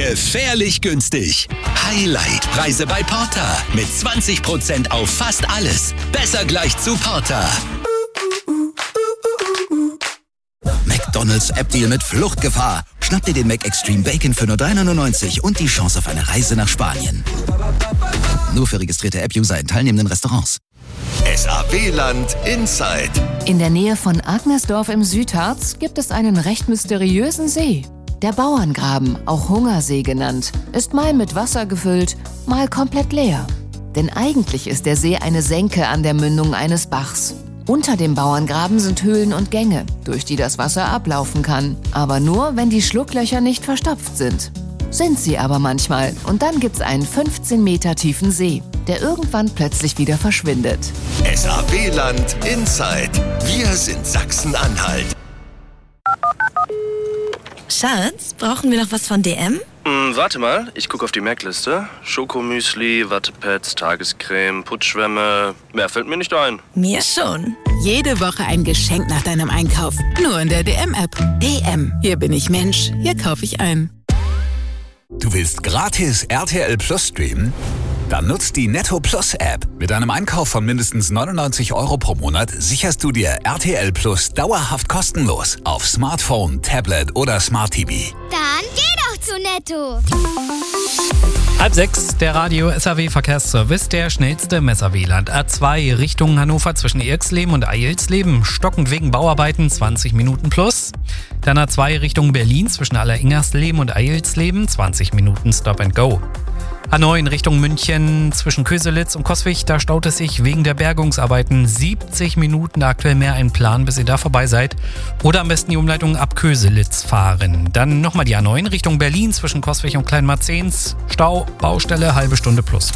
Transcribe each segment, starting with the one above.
Gefährlich günstig. Highlight-Preise bei Porter. Mit 20% auf fast alles. Besser gleich zu Porter. McDonald's App-Deal mit Fluchtgefahr. Schnapp dir den McExtreme Bacon für nur 3,99 und die Chance auf eine Reise nach Spanien. Nur für registrierte App-User in teilnehmenden Restaurants. SAW-Land Inside. In der Nähe von Agnesdorf im Südharz gibt es einen recht mysteriösen See. Der Bauerngraben, auch Hungersee genannt, ist mal mit Wasser gefüllt, mal komplett leer. Denn eigentlich ist der See eine Senke an der Mündung eines Bachs. Unter dem Bauerngraben sind Höhlen und Gänge, durch die das Wasser ablaufen kann. Aber nur, wenn die Schlupflöcher nicht verstopft sind. Sind sie aber manchmal. Und dann gibt's einen 15 Meter tiefen See, der irgendwann plötzlich wieder verschwindet. SAW-Land Inside. Wir sind Sachsen-Anhalt. Schatz, brauchen wir noch was von DM? Warte mal, ich gucke auf die Merkliste. Schokomüsli, Wattepads, Tagescreme, Putzschwämme. Mehr fällt mir nicht ein. Mir schon. Jede Woche ein Geschenk nach deinem Einkauf. Nur in der DM-App. DM. Hier bin ich Mensch. Hier kaufe ich ein. Du willst gratis RTL Plus streamen? Dann nutzt die Netto Plus App. Mit einem Einkauf von mindestens 99 € pro Monat sicherst du dir RTL Plus dauerhaft kostenlos auf Smartphone, Tablet oder Smart TV. Dann geh doch zu Netto. 5:30, der Radio-SAW-Verkehrsservice, der schnellste im SAW-Land. A2 Richtung Hannover zwischen Irxleben und Eilsleben, stockend wegen Bauarbeiten, 20 Minuten plus. Dann A2 Richtung Berlin zwischen Alleringersleben und Eilsleben, 20 Minuten Stop and Go. A9 Richtung München zwischen Köselitz und Coswig, da staut es sich wegen der Bergungsarbeiten 70 Minuten, aktuell mehr ein Plan, bis ihr da vorbei seid. Oder am besten die Umleitung ab Köselitz fahren. Dann nochmal die A9 Richtung Berlin zwischen Coswig und Kleinmarzens, Stau, Baustelle, halbe Stunde plus.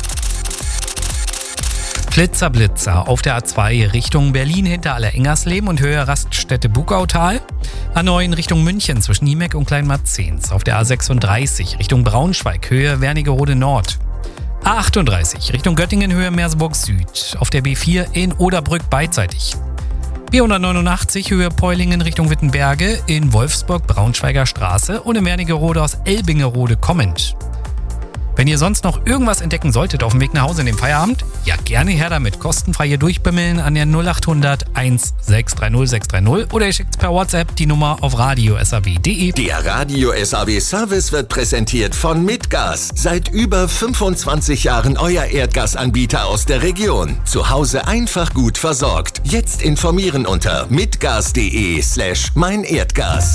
Blitzer auf der A2 Richtung Berlin hinter Alleringersleben und Höhe Raststätte Bugautal. A9 Richtung München zwischen Niemek und Kleinmarzens. Auf der A36 Richtung Braunschweig, Höhe Wernigerode Nord. A38 Richtung Göttingen, Höhe Merseburg Süd. Auf der B4 in Oderbrück beidseitig. B189 Höhe Peulingen Richtung Wittenberge, in Wolfsburg Braunschweiger Straße und in Wernigerode aus Elbingerode kommend. Wenn ihr sonst noch irgendwas entdecken solltet auf dem Weg nach Hause in den Feierabend, ja gerne her damit. Kostenfrei hier durchbimmeln an der 0800 1630 630 oder ihr schickt per WhatsApp die Nummer auf radio.saw.de. Der Radio SAW Service wird präsentiert von Mitgas. Seit über 25 Jahren euer Erdgasanbieter aus der Region. Zu Hause einfach gut versorgt. Jetzt informieren unter mitgas.de/meinerdgas.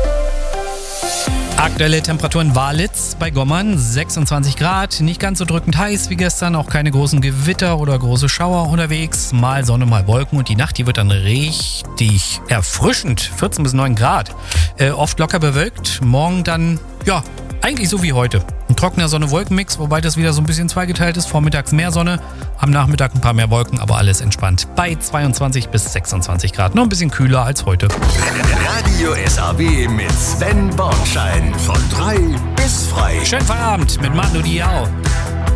Aktuelle Temperaturen Walitz bei Gommern 26 Grad, nicht ganz so drückend heiß wie gestern, auch keine großen Gewitter oder große Schauer unterwegs, mal Sonne, mal Wolken und die Nacht, die wird dann richtig erfrischend, 14 bis 9 Grad, oft locker bewölkt, morgen dann, ja, eigentlich so wie heute. Ein trockener Sonne-Wolken-Mix, wobei das wieder so ein bisschen zweigeteilt ist, vormittags mehr Sonne, am Nachmittag ein paar mehr Wolken, aber alles entspannt bei 22 bis 26 Grad, noch ein bisschen kühler als heute. Radio SAW mit Sven Bornschein von 3 bis frei. Schönen Feierabend mit Mando Diao.